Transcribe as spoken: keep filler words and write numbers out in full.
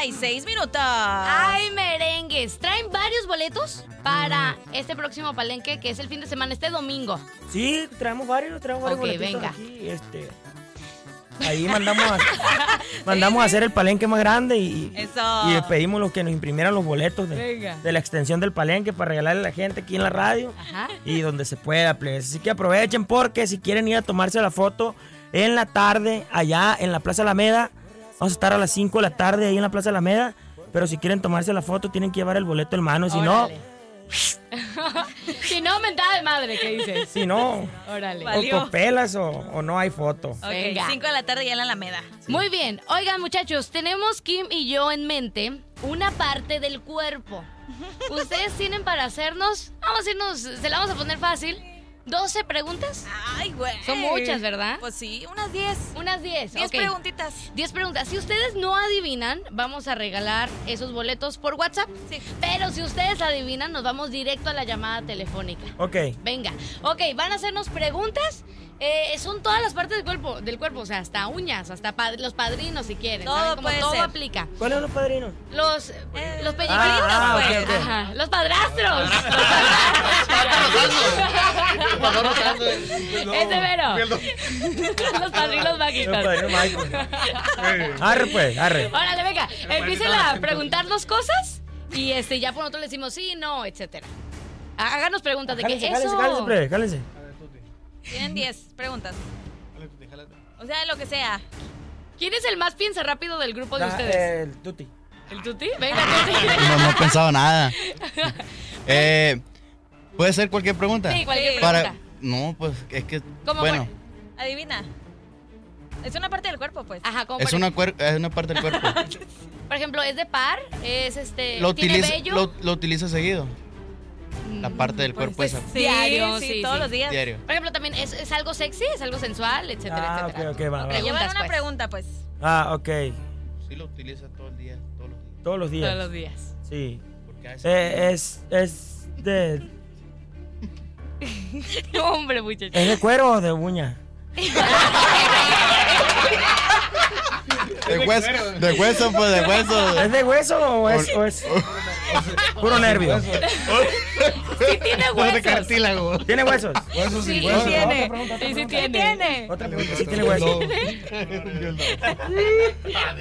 y seis minutos. Ay, merengues. ¿Traen varios boletos para este próximo palenque, que es el fin de semana, este domingo? Sí, traemos varios, traemos varios Ok, boletitos venga. aquí, este... Ahí mandamos a, mandamos a hacer el palenque más grande y, Eso. y pedimos los que nos imprimieran los boletos de, Venga. de la extensión del palenque para regalarle a la gente aquí en la radio. Ajá. Y donde se pueda, plebes. Así que aprovechen porque si quieren ir a tomarse la foto en la tarde allá en la Plaza Alameda, vamos a estar a las cinco de la tarde ahí en la Plaza Alameda, pero si quieren tomarse la foto tienen que llevar el boleto en mano, si Órale. no... Si no, mentada de madre, ¿qué dices? Si no, Órale. Valió. o copelas o, o no hay foto. Ok, Venga. cinco de la tarde ya en la Alameda. Muy bien. Oigan, muchachos, tenemos Kim y yo en mente una parte del cuerpo. ¿Ustedes tienen para hacernos? Vamos a irnos, se la vamos a poner fácil. ¿doce preguntas? Ay, güey. Son muchas, ¿verdad? Pues sí, unas diez. Unas diez. Diez ok. preguntitas. diez preguntas. Si ustedes no adivinan, vamos a regalar esos boletos por WhatsApp. Sí. Pero si ustedes adivinan, nos vamos directo a la llamada telefónica. Ok. Venga. Ok, van a hacernos preguntas. Eh, son todas las partes del cuerpo, del cuerpo, o sea, hasta uñas, hasta pad- los padrinos si quieren. Todo ¿saben? Como puede todo ser. aplica. ¿Cuáles son los padrinos? Los, Eh, los pellejitos, ah, pues. ok, ok. Ajá. Los padrastros. Los padrastros. Ese mero. Los padrinos Los mágicos. padrinos mágicos. Arre pues, arre. Órale, venga, empiecen a preguntarnos cosas y este ya por nosotros le decimos sí, no, etcétera. Háganos preguntas de Jálense, que jálense, eso. jálense, plebe, jálense. Tienen diez preguntas. O sea, lo que sea. ¿Quién es el más piensa rápido del grupo de Ah, ustedes? El tuti. ¿El Tuti? Venga, Tuti. No, no he pensado nada. Eh, ¿Puede ser cualquier pregunta? Sí, cualquier Para, pregunta. no, pues es que, ¿Cómo bueno, Adivina. Es una parte del cuerpo, pues. Ajá, como es por, una, cuer- es una parte del cuerpo. por ejemplo, es de par, es este, Lo tiene utiliza, vello. lo, lo utiliza seguido. La parte del Pues cuerpo es esa. Sí, diario, sí, sí, todos sí. los días. Diario. Por ejemplo, también es, es algo sexy, es algo sensual, etcétera, Ah, etcétera. ok, ok, va, va. Que llevan Preguntas, una pues. pregunta, pues. Ah, ok. Sí lo utiliza todo el día, todos los días. Todos los días. Todos los días. Sí. Porque a veces- Eh, es, es de... No, hombre, muchacho. ¿Es de cuero o de uña? de hueso, de hueso, pues de hueso. ¿Es de hueso o es, o es puro nervio? Sí tiene huesos. De cartílago. ¿Tiene huesos? Huesos Sí, sin sí huesos. tiene. Otra pregunta, otra Sí, sí pregunta. tiene. Tiene. Otra pregunta, ¿sí tiene huesos?